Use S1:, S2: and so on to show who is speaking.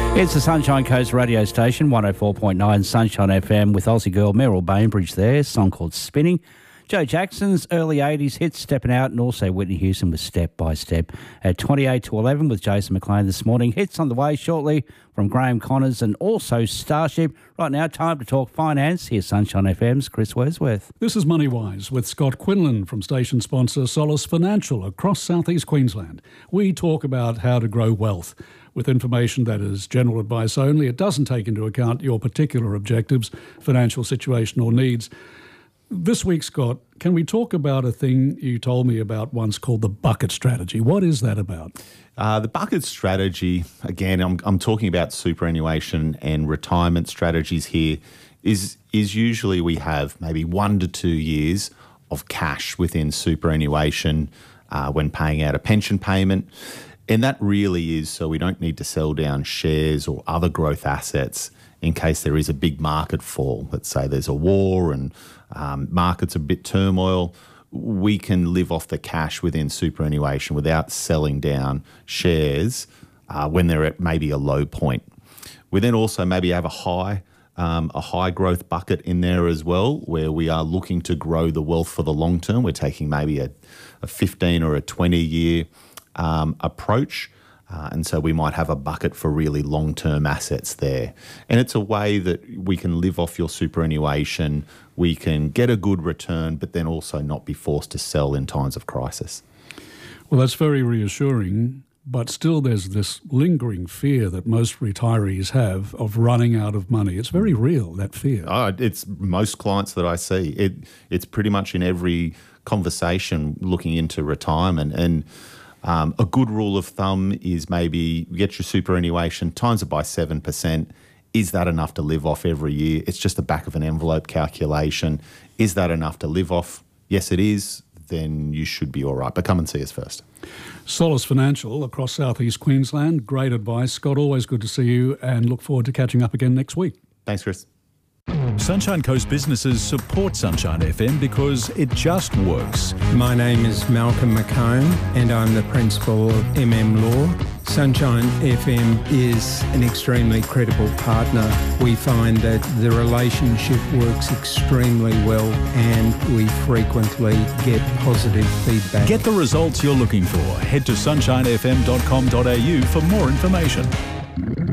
S1: It's the Sunshine Coast radio station, 104.9 Sunshine FM, with Aussie girl Meryl Bainbridge there, song called Spinning. Joe Jackson's early 80s hits stepping out, and also Whitney Houston with Step by Step at 28 to 11 with Jason McLean this morning. Hits on the way shortly from Graham Connors and also Starship. Right now, time to talk finance. Here's Sunshine FM's Chris Wordsworth.
S2: This is MoneyWise with Scott Quinlan from station sponsor Solace Financial across southeast Queensland. We talk about how to grow wealth with information that is general advice only. It doesn't take into account your particular objectives, financial situation or needs. This week, Scott, can we talk about a thing you told me about once called the bucket strategy? What is that about?
S3: The bucket strategy, again, I'm talking about superannuation and retirement strategies here, is usually we have maybe 1 to 2 years of cash within superannuation when paying out a pension payment. And that really is so we don't need to sell down shares or other growth assets in case there is a big market fall. Let's say there's a war and market's a bit turmoil. We can live off the cash within superannuation without selling down shares when they're at maybe a low point. We then also maybe have a high growth bucket in there as well, where we are looking to grow the wealth for the long term. We're taking maybe a 15 or a 20 year approach. And so we might have a bucket for really long-term assets there. And it's a way that we can live off your superannuation, we can get a good return, but then also not be forced to sell in times of crisis.
S2: Well, that's very reassuring, but still there's this lingering fear that most retirees have of running out of money. It's very real, that fear.
S3: It's most clients that I see. It's pretty much in every conversation looking into retirement. And a good rule of thumb is maybe get your superannuation, times it by 7%. Is that enough to live off every year? It's just the back of an envelope calculation. Is that enough to live off? Yes, it is. Then you should be all right. But come and see us first.
S2: Solace Financial across southeast Queensland. Great advice. Scott, always good to see you and look forward to catching up again next week.
S3: Thanks, Chris.
S4: Sunshine Coast businesses support Sunshine FM because it just works.
S5: My name is Malcolm McComb and I'm the principal of Law. Sunshine FM is an extremely credible partner. We find that the relationship works extremely well and we frequently get positive feedback.
S4: Get the results you're looking for. Head to sunshinefm.com.au for more information.